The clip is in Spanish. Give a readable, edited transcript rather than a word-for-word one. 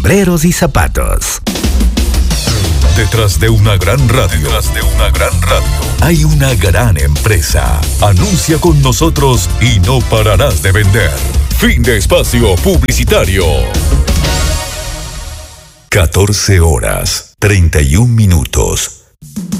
sombreros y zapatos. Detrás de una gran radio, hay una gran empresa. Anuncia con nosotros y no pararás de vender. Fin de espacio publicitario. 14 horas, 31 minutos.